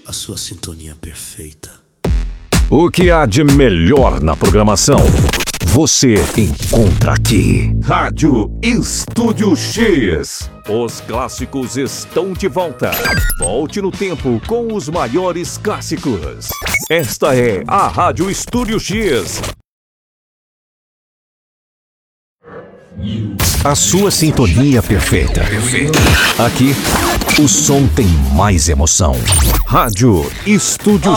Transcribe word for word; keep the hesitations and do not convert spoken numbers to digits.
a sua sintonia perfeita. O que há de melhor na programação, você encontra aqui. Rádio Estúdio X. Os clássicos estão de volta. Volte no tempo com os maiores clássicos. Esta é a Rádio Estúdio X. A sua sintonia perfeita. Aqui, o som tem mais emoção. Rádio Estúdio